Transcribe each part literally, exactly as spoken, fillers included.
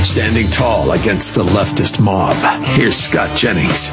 standing tall against the leftist mob. Here's Scott Jennings.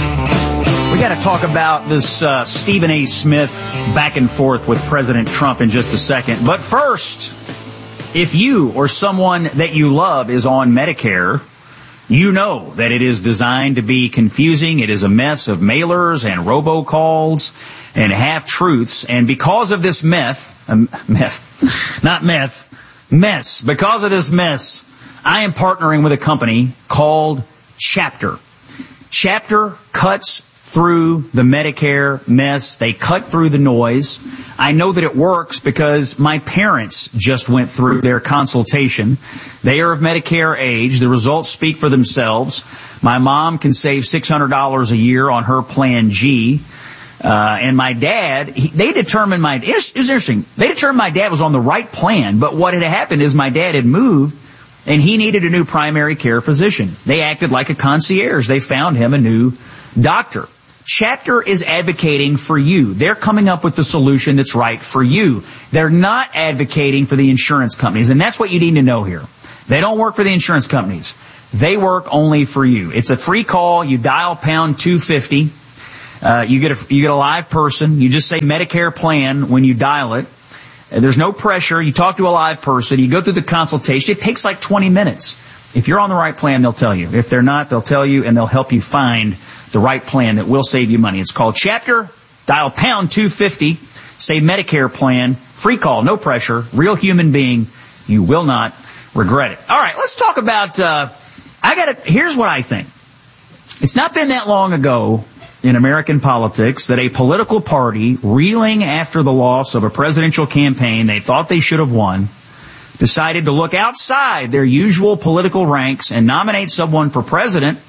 We got to talk about this uh, Stephen A. Smith back and forth with President Trump in just a second. But first, if you or someone that you love is on Medicare, you know that it is designed to be confusing. It is a mess of mailers and robocalls and half-truths. And because of this meth, um, meth, not meth, mess, because of this mess, I am partnering with a company called Chapter. Chapter cuts through the Medicare mess. They cut through the noise. I know that it works because my parents just went through their consultation. They are of Medicare age. The results speak for themselves. My mom can save six hundred dollars a year on her Plan G. Uh, and my dad, he, they determined my, it was, it was interesting. They determined my dad was on the right plan, but what had happened is my dad had moved and he needed a new primary care physician. They acted like a concierge. They found him a new doctor. Chapter is advocating for you. They're coming up with the solution that's right for you. They're not advocating for the insurance companies, and that's what you need to know here. They don't work for the insurance companies. They work only for you. It's a free call. You dial pound two fifty. Uh, you get a, you get a live person. You just say Medicare plan when you dial it. Uh, there's no pressure. You talk to a live person. You go through the consultation. It takes like twenty minutes. If you're on the right plan, they'll tell you. If they're not, they'll tell you, and they'll help you find the right plan that will save you money. It's called Chapter. Dial pound two fifty. Say Medicare plan. Free call. No pressure. Real human being. You will not regret it. All right. Let's talk about, uh, I gotta, here's what I think. It's not been that long ago in American politics that a political party reeling after the loss of a presidential campaign they thought they should have won decided to look outside their usual political ranks and nominate someone for president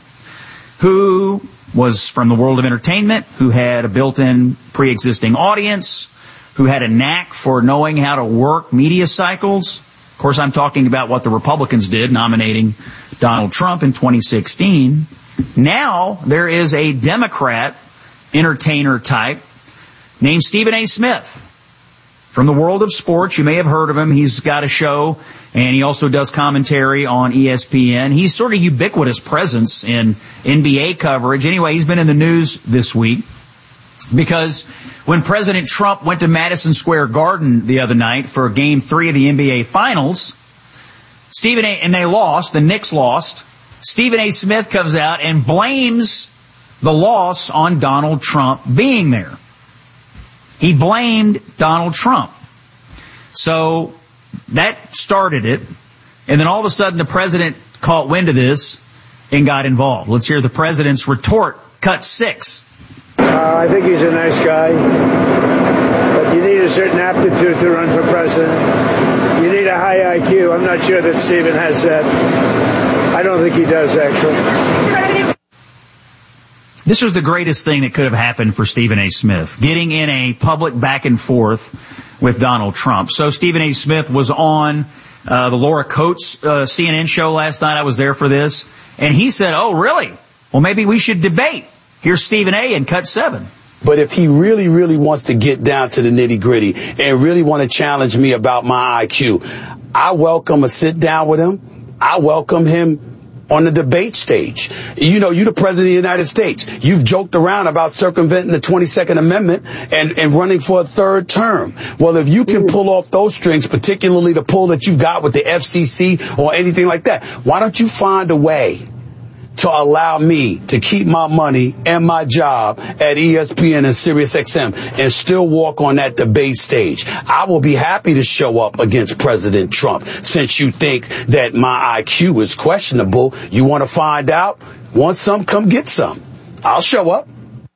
who was from the world of entertainment, who had a built-in pre-existing audience, who had a knack for knowing how to work media cycles. Of course, I'm talking about what the Republicans did, nominating Donald Trump in twenty sixteen. Now, there is a Democrat entertainer type named Stephen A. Smith. From the world of sports, you may have heard of him. He's got a show, and he also does commentary on E S P N. He's sort of ubiquitous presence in N B A coverage. Anyway, he's been in the news this week because when President Trump went to Madison Square Garden the other night for Game three of the N B A Finals, Stephen A. and they lost, the Knicks lost, Stephen A. Smith comes out and blames the loss on Donald Trump being there. He blamed Donald Trump. So that started it. And then all of a sudden the president caught wind of this and got involved. Let's hear the president's retort. Cut six. Uh, I think he's a nice guy. But you need a certain aptitude to run for president. You need a high I Q. I'm not sure that Stephen has that. I don't think he does, actually. This was the greatest thing that could have happened for Stephen A. Smith, getting in a public back and forth with Donald Trump. So Stephen A. Smith was on uh, the Laura Coates uh, C N N show last night. I was there for this. And he said, oh, really? Well, maybe we should debate. Here's Stephen A. in cut seven. But if he really, really wants to get down to the nitty-gritty and really want to challenge me about my I Q, I welcome a sit down with him. I welcome him on the debate stage. You know, you're the president of the United States. You've joked around about circumventing the twenty-second Amendment and, and running for a third term. Well, if you can pull off those strings, particularly the pull that you've got with the F C C or anything like that, why don't you find a way to allow me to keep my money and my job at E S P N and Sirius X M and still walk on that debate stage? I will be happy to show up against President Trump. Since you think that my I Q is questionable, you want to find out? Want some? Come get some. I'll show up.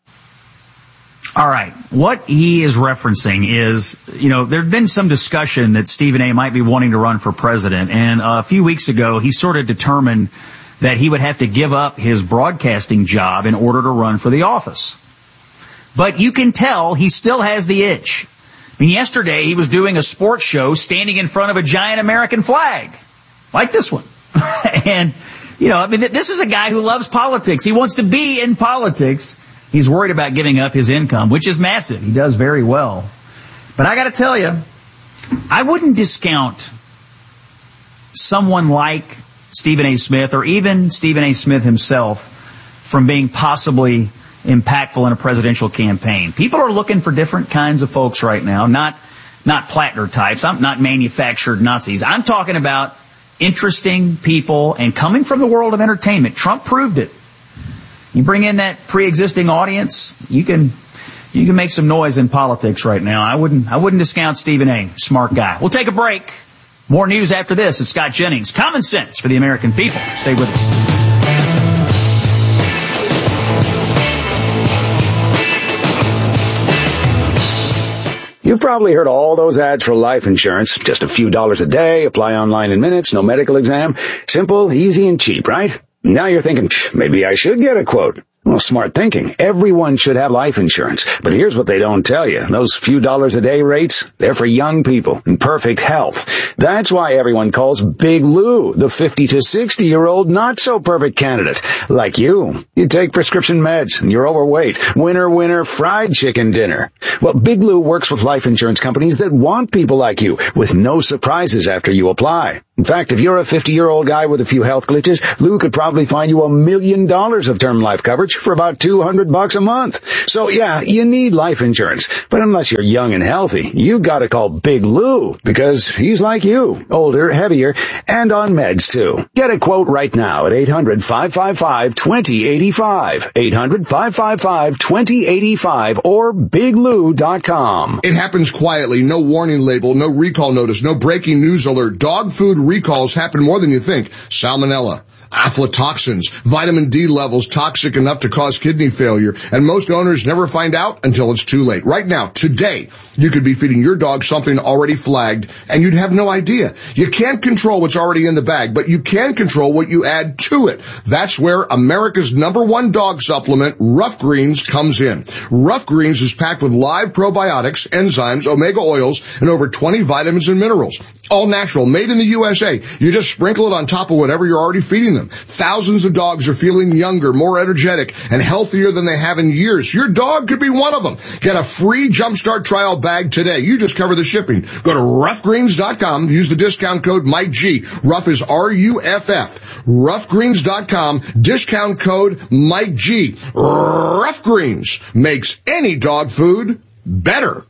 All right. What he is referencing is, you know, there had been some discussion that Stephen A. might be wanting to run for president. And uh, a few weeks ago, he sort of determined that he would have to give up his broadcasting job in order to run for the office. But you can tell he still has the itch. I mean, yesterday he was doing a sports show standing in front of a giant American flag, like this one. And, you know, I mean, this is a guy who loves politics. He wants to be in politics. He's worried about giving up his income, which is massive. He does very well. But I got to tell you, I wouldn't discount someone like Stephen A. Smith or even Stephen A. Smith himself from being possibly impactful in a presidential campaign. People are looking for different kinds of folks right now, not not Plattner types. I'm not manufactured Nazis. I'm talking about interesting people and coming from the world of entertainment. Trump proved it. You bring in that pre-existing audience, you can you can make some noise in politics right now. I wouldn't I wouldn't discount Stephen A. Smart guy. We'll take a break. More news after this. It's Scott Jennings. Common sense for the American people. Stay with us. You've probably heard all those ads for life insurance. Just a few dollars a day, apply online in minutes, no medical exam. Simple, easy, and cheap, right? Now you're thinking, maybe I should get a quote. Well, smart thinking. Everyone should have life insurance. But here's what they don't tell you. Those few dollars a day rates, they're for young people in perfect health. That's why everyone calls Big Lou the fifty to sixty year old not so perfect candidate. Like you. You take prescription meds and you're overweight. Winner, winner, fried chicken dinner. Well, Big Lou works with life insurance companies that want people like you with no surprises after you apply. In fact, if you're a fifty year old guy with a few health glitches, Lou could probably find you a million dollars of term life coverage for about two hundred bucks a month. So yeah, you need life insurance. But unless you're young and healthy, you gotta call Big Lou because he's like you, older, heavier, and on meds too. Get a quote right now at eight hundred, five five five, two zero eight five. eight hundred, five five five, two zero eight five or big lou dot com. It happens quietly. No warning label, no recall notice, no breaking news alert. Dog food recalls happen more than you think. Salmonella, aflatoxins, vitamin D levels toxic enough to cause kidney failure, and most owners never find out until it's too late. Right now, today, you could be feeding your dog something already flagged, and you'd have no idea. You can't control what's already in the bag, but you can control what you add to it. That's where America's number one dog supplement, Rough Greens, comes in. Rough Greens is packed with live probiotics, enzymes, omega oils, and over twenty vitamins and minerals. All natural, made in the U S A. You just sprinkle it on top of whatever you're already feeding them. Thousands of dogs are feeling younger, more energetic, and healthier than they have in years. Your dog could be one of them. Get a free Jumpstart trial bag today. You just cover the shipping. Go to rough greens dot com. Use the discount code Mike G. Rough is R U F F. rough greens dot com. Discount code Mike G. Rough Greens makes any dog food better.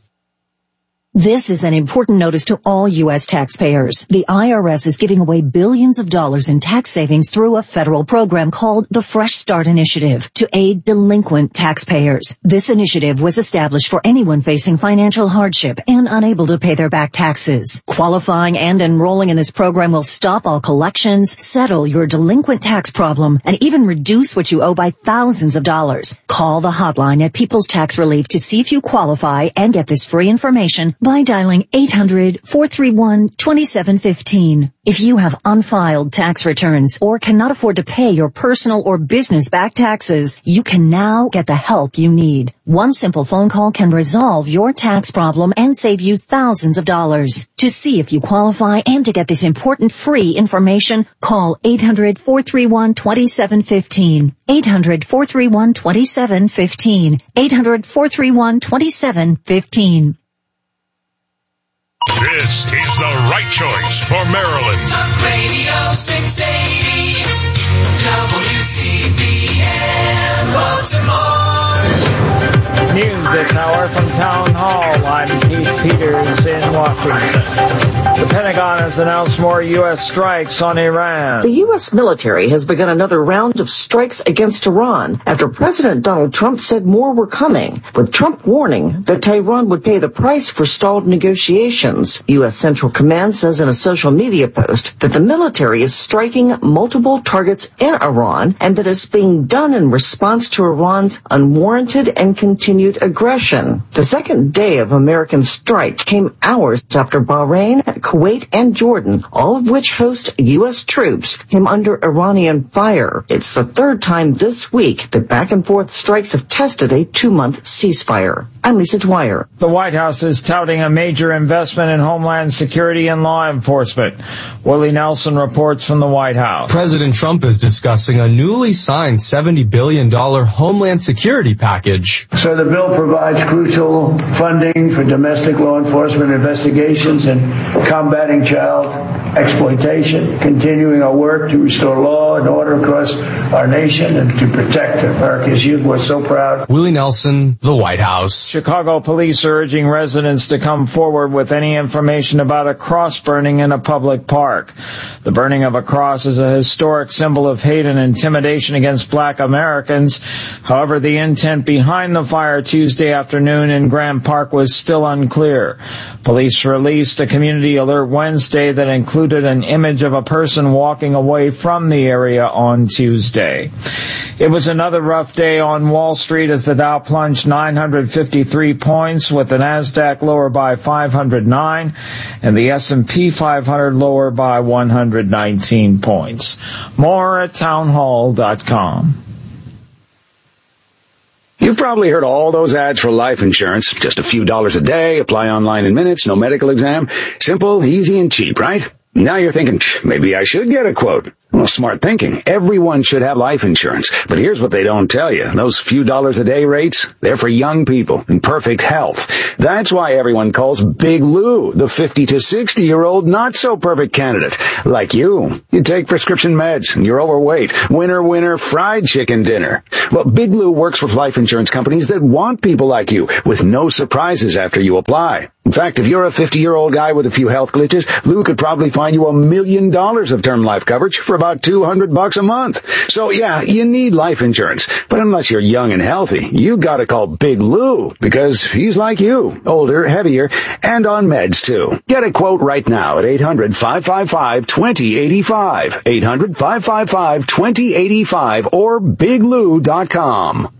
This is an important notice to all U S taxpayers. The I R S is giving away billions of dollars in tax savings through a federal program called the Fresh Start Initiative to aid delinquent taxpayers. This initiative was established for anyone facing financial hardship and unable to pay their back taxes. Qualifying and enrolling in this program will stop all collections, settle your delinquent tax problem, and even reduce what you owe by thousands of dollars. Call the hotline at People's Tax Relief to see if you qualify and get this free information by dialing eight hundred, four three one, two seven one five. If you have unfiled tax returns or cannot afford to pay your personal or business back taxes, you can now get the help you need. One simple phone call can resolve your tax problem and save you thousands of dollars. To see if you qualify and to get this important free information, call eight hundred, four three one, two seven one five. eight hundred, four three one, two seven one five. eight hundred, four three one, two seven one five. This is the right choice for Maryland. Talk Radio six eighty, W C B N, Baltimore. News this hour from Town Hall. I'm Keith Peters in Washington. The Pentagon has announced more U S strikes on Iran. The U S military has begun another round of strikes against Iran after President Donald Trump said more were coming, with Trump warning that Tehran would pay the price for stalled negotiations. U S Central Command says in a social media post that the military is striking multiple targets in Iran and that it's being done in response to Iran's unwarranted and continued aggression. The second day of American strike came hours after Bahrain, Kuwait, and Jordan, all of which host U S troops, came under Iranian fire. It's the third time this week that back-and-forth strikes have tested a two-month ceasefire. I'm Lisa Dwyer. The White House is touting a major investment in Homeland Security and law enforcement. Willie Nelson reports from the White House. President Trump is discussing a newly signed seventy billion dollars Homeland Security package. So the bill provides crucial funding for domestic law enforcement investigations and combating child exploitation, continuing our work to restore law and order across our nation and to protect America's youth. We're so proud. Willie Nelson, the White House. Chicago police are urging residents to come forward with any information about a cross burning in a public park. The burning of a cross is a historic symbol of hate and intimidation against black Americans. However, the intent behind the fire Tuesday afternoon in Grant Park was still unclear. Police released a community alert Wednesday that included an image of a person walking away from the area on Tuesday. It was another rough day on Wall Street as the Dow plunged nine hundred fifty-three points, with the Nasdaq lower by five hundred nine and the S and P five hundred lower by one hundred nineteen points. More at townhall dot com. You've probably heard all those ads for life insurance. Just a few dollars a day, apply online in minutes, no medical exam. Simple, easy, and cheap, right? Now you're thinking, maybe I should get a quote. Well, smart thinking. Everyone should have life insurance. But here's what they don't tell you. Those few dollars a day rates, they're for young people in perfect health. That's why everyone calls Big Lou the fifty to sixty year old not so perfect candidate. Like you. You take prescription meds and you're overweight. Winner, winner, fried chicken dinner. Well, Big Lou works with life insurance companies that want people like you with no surprises after you apply. In fact, if you're a fifty-year-old guy with a few health glitches, Lou could probably find you a million dollars of term life coverage for about two hundred bucks a month. So yeah, you need life insurance. But unless you're young and healthy, you gotta call Big Lou, because he's like you, older, heavier, and on meds too. Get a quote right now at eight hundred, five five five, two zero eight five, eight hundred, five five five, two zero eight five, or big lou dot com.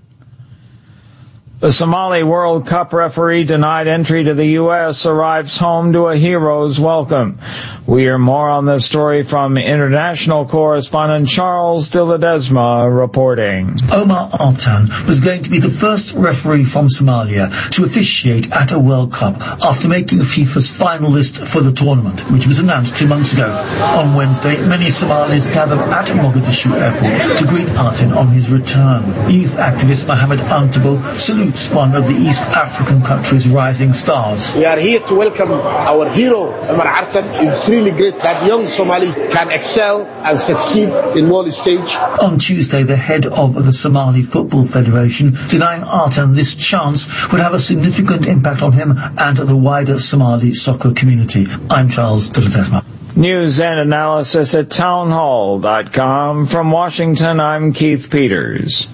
The Somali World Cup referee denied entry to the U S arrives home to a hero's welcome. We hear more on this story from international correspondent Charles de Ledesma reporting. Omar Artan was going to be the first referee from Somalia to officiate at a World Cup after making FIFA's final list for the tournament, which was announced two months ago. On Wednesday, many Somalis gathered at Mogadishu airport to greet Artan on his return. Youth activist Mohammed Antabo salutes one of the East African country's rising stars. We are here to welcome our hero, Omar Artan. It's really great that young Somalis can excel and succeed in world stage. On Tuesday, the head of the Somali Football Federation denying Artan this chance would have a significant impact on him and the wider Somali soccer community. I'm Charles de Ledesma. News and analysis at townhall dot com. From Washington, I'm Keith Peters.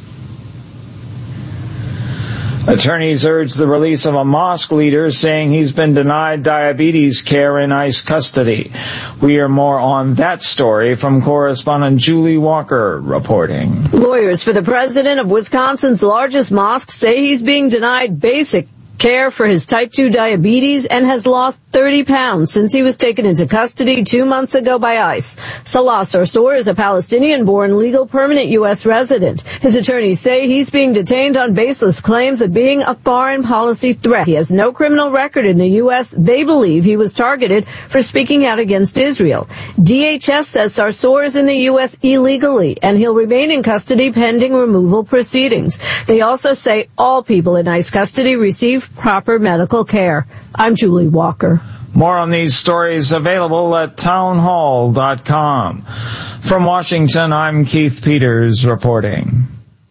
Attorneys urge the release of a mosque leader saying he's been denied diabetes care in ICE custody. We hear more on that story from correspondent Julie Walker reporting. Lawyers for the president of Wisconsin's largest mosque say he's being denied basic care for his type two diabetes and has lost thirty pounds since he was taken into custody two months ago by ICE. Salah Sarsour is a Palestinian-born legal permanent U S resident. His attorneys say he's being detained on baseless claims of being a foreign policy threat. He has no criminal record in the U S. They believe he was targeted for speaking out against Israel. D H S says Sarsour is in the U S illegally, and he'll remain in custody pending removal proceedings. They also say all people in ICE custody receive proper medical care. I'm Julie Walker. More on these stories available at townhall dot com. From Washington, I'm Keith Peters reporting.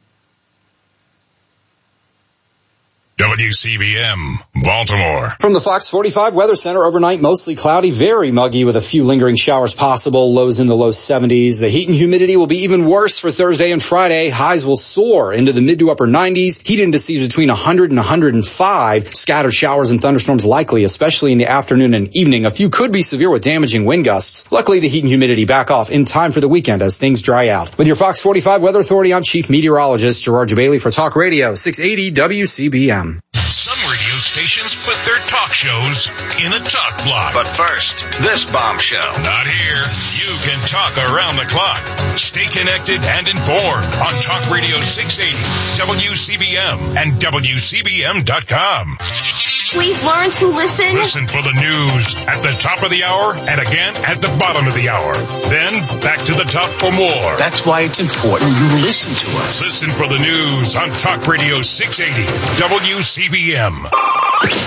W C B M, Baltimore. From the Fox forty-five Weather Center, overnight mostly cloudy, very muggy with a few lingering showers possible, lows in the low seventies. The heat and humidity will be even worse for Thursday and Friday. Highs will soar into the mid to upper nineties. Heat indices between one hundred and one hundred five. Scattered showers and thunderstorms likely, especially in the afternoon and evening. A few could be severe with damaging wind gusts. Luckily, the heat and humidity back off in time for the weekend as things dry out. With your Fox forty-five Weather Authority, I'm Chief Meteorologist Gerard Jabali for Talk Radio six eighty W C B M. Some radio stations put their talk shows in a talk block. But first, this bombshell. Not here. You can talk around the clock. Stay connected and informed on Talk Radio six eighty, W C B M, and W C B M dot com. We've learned to listen. Listen for the news at the top of the hour and again at the bottom of the hour. Then back to the top for more. That's why it's important you listen to us. Listen for the news on Talk Radio six eighty W C B M.